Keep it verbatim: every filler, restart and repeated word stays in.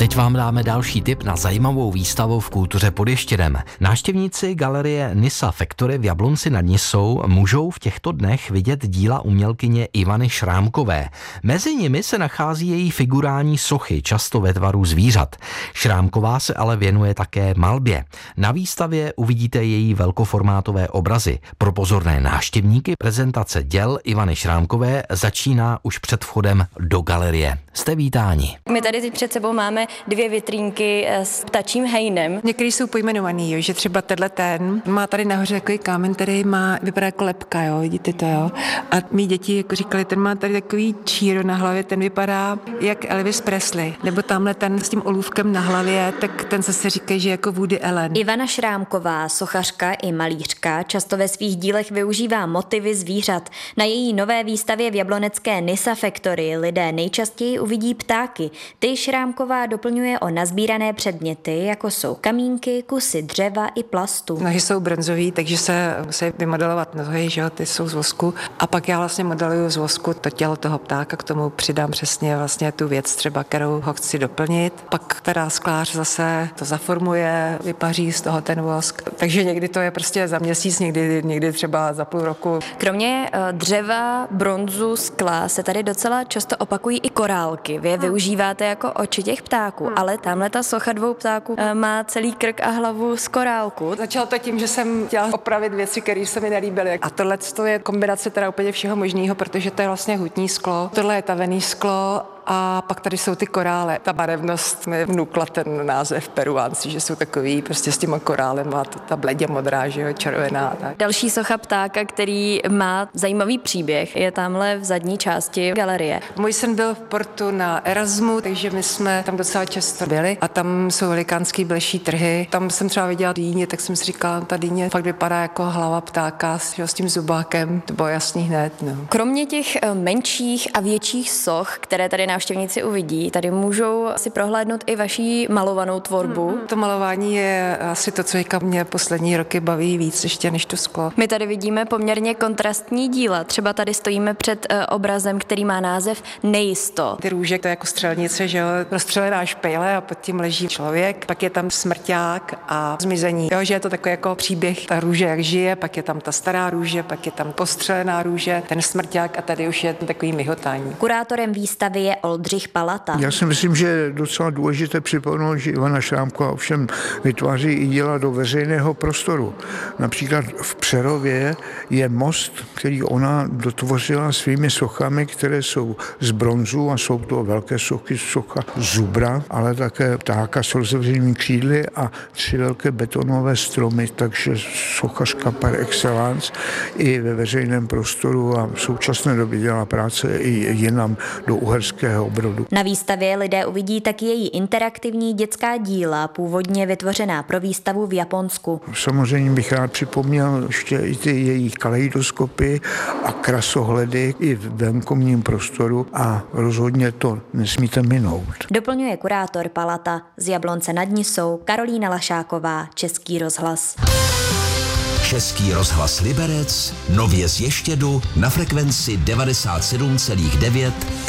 teď vám dáme další tip na zajímavou výstavu v Kultuře pod Ještědem. Návštěvníci galerie Nysa Factory v Jablonci nad Nisou můžou v těchto dnech vidět díla umělkyně Ivany Šrámkové. Mezi nimi se nachází její figurální sochy, často ve tvaru zvířat. Šrámková se ale věnuje také malbě. Na výstavě uvidíte její velkoformátové obrazy. Pro pozorné návštěvníky prezentace děl Ivany Šrámkové začíná už před vchodem do galerie. Jste vítáni. My tady teď před sebou máme dvě vitrínky s ptačím hejnem. Některý jsou pojmenovaný, jo, že třeba tenhle ten má tady nahoře takový kámen, který má, vypadá jako lepka, jo, vidíte to, jo. A mý děti jako říkali, ten má tady takový číro na hlavě, ten vypadá jak Elvis Presley. Nebo tamhle ten s tím olůvkem na hlavě, tak ten zase říkají, že jako Woody Allen. Ivana Šrámková, sochařka i malířka, často ve svých dílech využívá motivy zvířat. Na její nové výstavě v jablonecké Nysa Factory lidé nejčastěji uvidí ptáky. Ty Šrámková doplňuje o nazbírané předměty, jako jsou kamínky, kusy dřeva i plastu. Nohy jsou bronzový, takže se musí vymodelovat nohy, že jo, ty jsou z vosku. A pak já vlastně modeluju z vosku to tělo toho ptáka, k tomu přidám přesně vlastně tu věc třeba, kterou ho chci doplnit. Pak teda sklář zase to zaformuje, vypaří z toho ten vosk. Takže někdy to je prostě za měsíc, někdy, někdy třeba za půl roku. Kromě dřeva, bronzu, skla se tady docela často opakují i korálky. Vy je využíváte jako oči těch ptáků, ale tamhle ta socha dvou ptáků má celý krk a hlavu z korálku. Začalo to tím, že jsem chtěla opravit věci, které se mi nelíbily. A tohle je kombinace teda úplně všeho možného, protože to je vlastně hutní sklo. Tohle je tavený sklo. A pak tady jsou ty korále. Ta barevnost mi vnukla ten název Peruánci, že jsou takový prostě s těma korálem a ta bledě modrá, že jo, červená. Tak. Další socha ptáka, který má zajímavý příběh, je tamhle v zadní části galerie. Můj syn byl v Portu na Erasmu, takže my jsme tam docela často byli a tam jsou velikánský bleší trhy. Tam jsem třeba viděla dýně, tak jsem si říkala, ta dýně fakt vypadá jako hlava ptáka s, s tím zubákem. To bylo jasný hned. No. Kromě těch menších a větších soch, které tady návštěvníci uvidí, tady můžou si prohlédnout i vaší malovanou tvorbu. Mm, to malování je asi to, co mě poslední roky baví víc ještě než to sklo. My tady vidíme poměrně kontrastní díla. Třeba tady stojíme před uh, obrazem, který má název Nejisto. Ty růže, to je jako střelnice, že jo, rozstřelená špejle a pod tím leží člověk, pak je tam smrťák a zmizení. Jo, že je to takový jako příběh, ta růže jak žije, pak je tam ta stará růže, pak je tam postřelená růže, ten smrťák a tady už je takový myhotání. Kurátorem výstavy je Oldřich Palata. Já si myslím, že je docela důležité připomenout, že Ivana Šrámková ovšem vytváří i díla do veřejného prostoru. Například v Přerově je most, který ona dotvořila svými sochami, které jsou z bronzu a jsou to velké sochy, socha zubra, ale také ptáka s rozevřenými křídly a tři velké betonové stromy, takže sochařka par excellence i ve veřejném prostoru a v současné době dělá práce i jinam do Uherského Brodu. Na výstavě lidé uvidí taky její interaktivní dětská díla, původně vytvořená pro výstavu v Japonsku. Samozřejmě bych rád připomněl ještě i ty její kaleidoskopy a krasohledy i v venkovním prostoru a rozhodně to nesmíte minout. Doplňuje kurátor Palata. Z Jablonce nad Nisou Karolína Lašáková, Český rozhlas. Český rozhlas Liberec, nově z Ještědu na frekvenci devadesát sedm celá devět